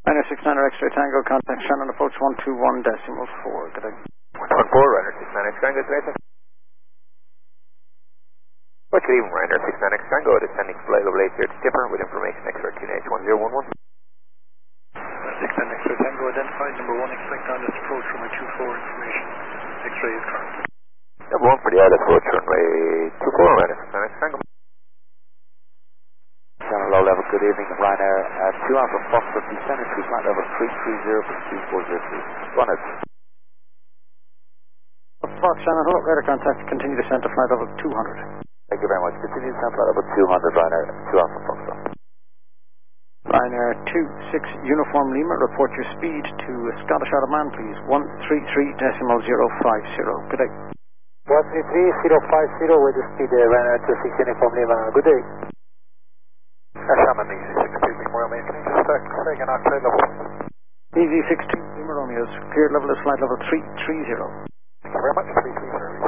Ryanair 69 X-ray Tango, contact Shannon, approach 121.4. Good day. 114, Ryanair 69 X Tango, good day, sir. Good evening, Ryanair 69 X Tango, descending flight level 80 Skipper with information X-ray 2H1011. 69 X-ray Tango, identified, number 1, expect on this approach runway 24, information X-ray is current. Number 1 for the island approach runway 24, Ryanair 69 X Tango. Channel low level, good evening, Ryanair 2 Alpha Foxtrot, descending to flight level 330 for 2402. Go ahead. Fox Shannon, hello, radar contact, continue descent to flight level 200. Thank you very much. Continue descent flight level 200, Ryanair 2 Alpha Foxtrot. Ryanair 26 Uniform Lima, report your speed to Scottish Isle of Man, please. 133.050. Good day. 133.050 with the speed Ryanair 26 Uniform Lima. Good day. Shannon, Easy 16 Lima Romeo, can you just say again our clear level? Easy 16 Lima Romeo's cleared level is flight level 330. Thank you very much, 330.